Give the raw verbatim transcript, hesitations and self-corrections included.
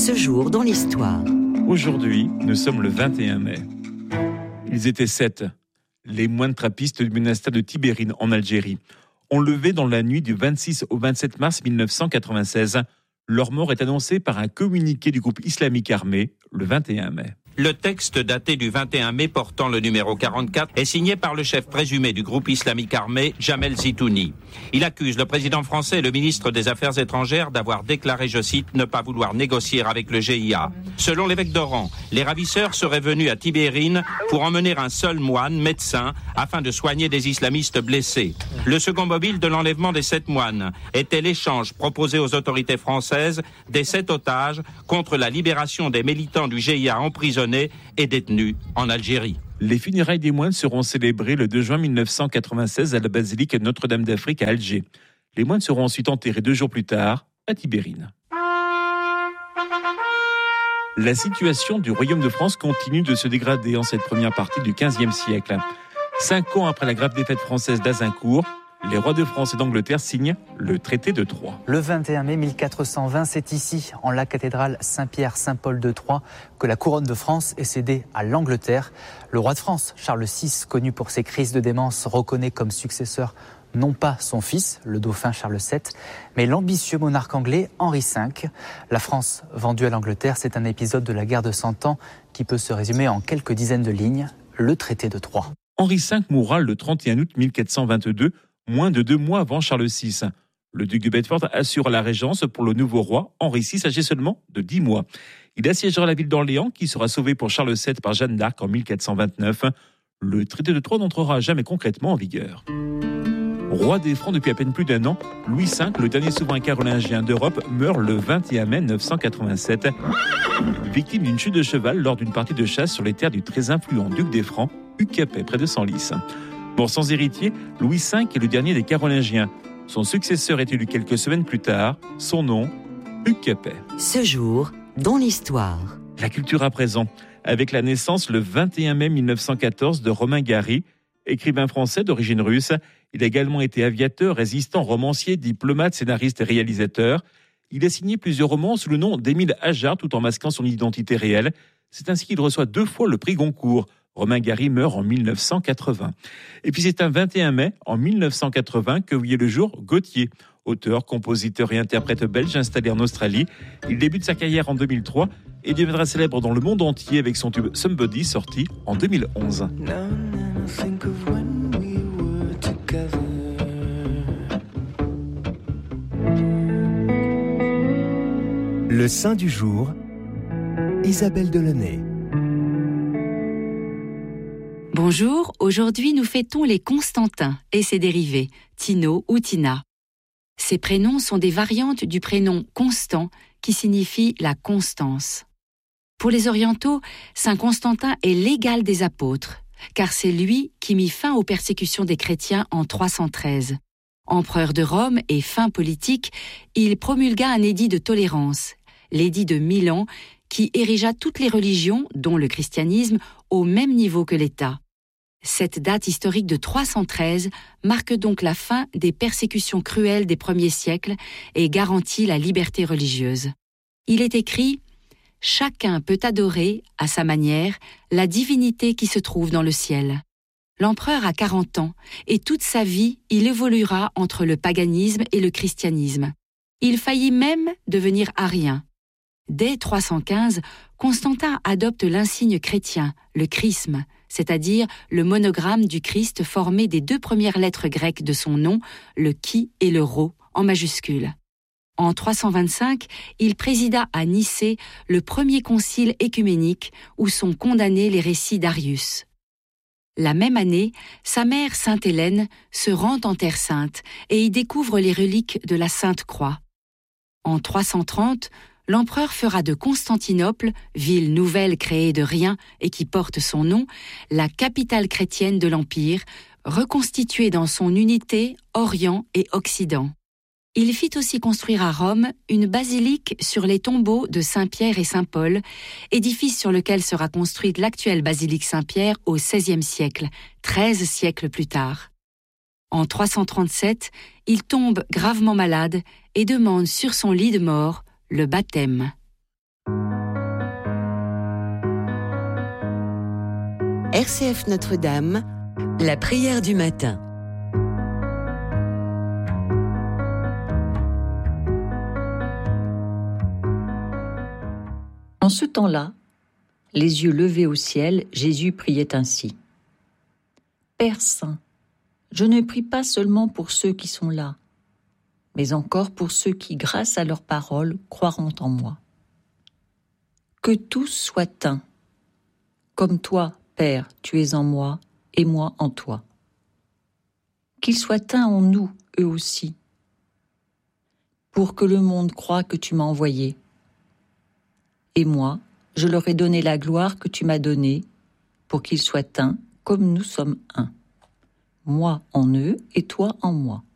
Ce jour dans l'histoire. Aujourd'hui, nous sommes le vingt et un mai. Ils étaient sept, les moines trappistes du monastère de Tibérine en Algérie. On levait dans la nuit du vingt-six au vingt-sept mars mille neuf cent quatre-vingt-seize. Leur mort est annoncée par un communiqué du groupe islamique armé le vingt et un mai. Le texte daté du vingt et un mai portant le numéro quarante-quatre est signé par le chef présumé du groupe islamique armé, Jamel Zitouni. Il accuse le président français et le ministre des Affaires étrangères d'avoir déclaré, je cite, ne pas vouloir négocier avec le G I A. Selon l'évêque d'Oran, les ravisseurs seraient venus à Tibérine pour emmener un seul moine, médecin, afin de soigner des islamistes blessés. Le second mobile de l'enlèvement des sept moines était l'échange proposé aux autorités françaises des sept otages contre la libération des militants du G I A emprisonnés et détenus en Algérie. Les funérailles des moines seront célébrées le deux juin mille neuf cent quatre-vingt-seize à la basilique Notre-Dame d'Afrique à Alger. Les moines seront ensuite enterrés deux jours plus tard à Tibérine. La situation du royaume de France continue de se dégrader en cette première partie du quinzième siècle. Cinq ans après la grave défaite française d'Azincourt, les rois de France et d'Angleterre signent le traité de Troyes. Le vingt et un mai mille quatre cent vingt, c'est ici, en la cathédrale Saint-Pierre-Saint-Paul de Troyes, que la couronne de France est cédée à l'Angleterre. Le roi de France, Charles six, connu pour ses crises de démence, reconnaît comme successeur non pas son fils, le dauphin Charles sept, mais l'ambitieux monarque anglais Henri cinq. La France vendue à l'Angleterre, c'est un épisode de la guerre de Cent Ans qui peut se résumer en quelques dizaines de lignes, le traité de Troyes. Henri cinq mourra le trente et un août mille quatre cent vingt-deux, moins de deux mois avant Charles six. Le duc de Bedford assure la régence pour le nouveau roi, Henri six, âgé seulement de dix mois. Il assiégera la ville d'Orléans, qui sera sauvée pour Charles sept par Jeanne d'Arc en mille quatre cent vingt-neuf. Le traité de Troyes n'entrera jamais concrètement en vigueur. Roi des Francs depuis à peine plus d'un an, Louis cinq, le dernier souverain carolingien d'Europe, meurt le vingt et un mai mille neuf cent quatre-vingt-sept, victime d'une chute de cheval lors d'une partie de chasse sur les terres du très influent duc des Francs, Hugues Capet, près de Senlis. Mort sans héritier, Louis cinq est le dernier des Carolingiens. Son successeur est élu quelques semaines plus tard. Son nom, Hugues Capet. Ce jour, dans l'histoire. La culture à présent, avec la naissance le vingt et un mai mille neuf cent quatorze de Romain Gary, écrivain français d'origine russe. Il a également été aviateur, résistant, romancier, diplomate, scénariste et réalisateur. Il a signé plusieurs romans sous le nom d'Émile Ajar, tout en masquant son identité réelle. C'est ainsi qu'il reçoit deux fois le prix Goncourt. Romain Gary meurt en mille neuf cent quatre-vingts. Et puis c'est un vingt et un mai, en mille neuf cent quatre-vingts, que voyait le jour Gautier, auteur, compositeur et interprète belge installé en Australie. Il débute sa carrière en deux mille trois et deviendra célèbre dans le monde entier avec son tube Somebody, sorti en deux mille onze. Le saint du jour, Isabelle Delaunay. Bonjour, aujourd'hui nous fêtons les Constantins et ses dérivés, Tino ou Tina. Ces prénoms sont des variantes du prénom Constant qui signifie la constance. Pour les orientaux, Saint Constantin est l'égal des apôtres, car c'est lui qui mit fin aux persécutions des chrétiens en trois cent treize. Empereur de Rome et fin politique, il promulgua un édit de tolérance, l'édit de Milan, qui érigea toutes les religions, dont le christianisme, au même niveau que l'État. Cette date historique de trois cent treize marque donc la fin des persécutions cruelles des premiers siècles et garantit la liberté religieuse. Il est écrit « Chacun peut adorer, à sa manière, la divinité qui se trouve dans le ciel ». L'empereur a quarante ans et toute sa vie, il évoluera entre le paganisme et le christianisme. Il faillit même devenir arien. Dès trois cent quinze, Constantin adopte l'insigne chrétien, le chrisme, c'est-à-dire le monogramme du Christ formé des deux premières lettres grecques de son nom, le chi et le rho, en majuscules. En trois cent vingt-cinq, il présida à Nicée le premier concile écuménique où sont condamnés les récits d'Arius. La même année, sa mère Sainte Hélène se rend en Terre Sainte et y découvre les reliques de la Sainte Croix. En trois cent trente, l'empereur fera de Constantinople, ville nouvelle créée de rien et qui porte son nom, la capitale chrétienne de l'Empire, reconstituée dans son unité Orient et Occident. Il fit aussi construire à Rome une basilique sur les tombeaux de Saint-Pierre et Saint-Paul, édifice sur lequel sera construite l'actuelle basilique Saint-Pierre au seizième siècle, treize siècles plus tard. En trois cent trente-sept, il tombe gravement malade et demande sur son lit de mort le baptême. R C F Notre-Dame, la prière du matin. En ce temps-là, les yeux levés au ciel, Jésus priait ainsi. Père saint, je ne prie pas seulement pour ceux qui sont là, mais encore pour ceux qui, grâce à leur parole, croiront en moi. Que tous soient un, comme toi, Père, tu es en moi et moi en toi. Qu'ils soient un en nous, eux aussi, pour que le monde croie que tu m'as envoyé. Et moi, je leur ai donné la gloire que tu m'as donnée, pour qu'ils soient un, comme nous sommes un. Moi en eux et toi en moi.